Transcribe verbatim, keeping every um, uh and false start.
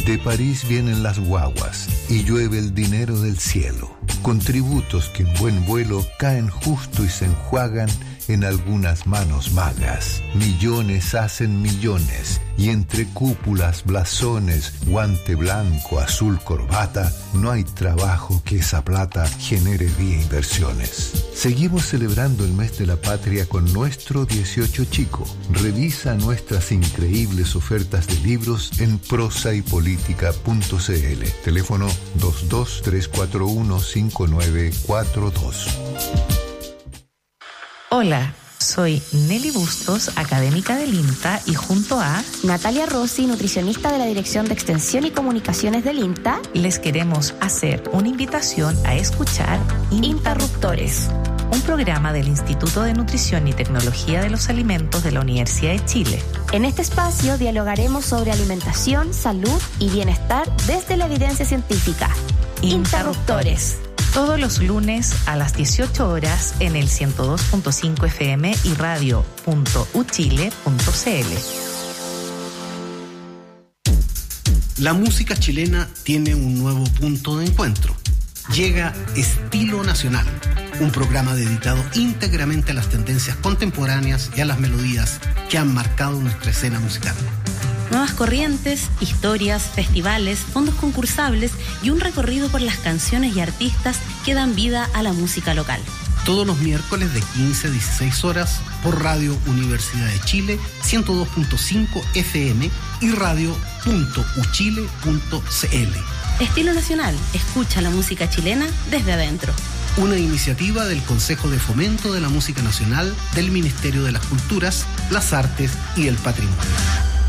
De París vienen las guaguas y llueve el dinero del cielo, con tributos que en buen vuelo caen justo y se enjuagan en algunas manos magas. Millones hacen millones y entre cúpulas, blasones, guante blanco, azul, corbata, no hay trabajo que esa plata genere vía inversiones. Seguimos celebrando el mes de la patria con nuestro dieciocho Chico. Revisa nuestras increíbles ofertas de libros en prosa y política punto c l. Teléfono dos dos tres cuatro uno cinco nueve cuatro dos. Hola, soy Nelly Bustos, académica del INTA, y junto a Natalia Rossi, nutricionista de la Dirección de Extensión y Comunicaciones del INTA, les queremos hacer una invitación a escuchar Interruptores, un programa del Instituto de Nutrición y Tecnología de los Alimentos de la Universidad de Chile. En este espacio dialogaremos sobre alimentación, salud y bienestar desde la evidencia científica. Interruptores. Todos los lunes a las dieciocho horas en el ciento dos punto cinco F M y radio punto u chile punto c l. La música chilena tiene un nuevo punto de encuentro. Llega Estilo Nacional, un programa dedicado íntegramente a las tendencias contemporáneas y a las melodías que han marcado nuestra escena musical. Nuevas corrientes, historias, festivales, fondos concursables y un recorrido por las canciones y artistas que dan vida a la música local. Todos los miércoles de quince a dieciséis horas por Radio Universidad de Chile, ciento dos punto cinco F M y radio punto u chile punto c l. Estilo Nacional, escucha la música chilena desde adentro. Una iniciativa del Consejo de Fomento de la Música Nacional del Ministerio de las Culturas, las Artes y el Patrimonio.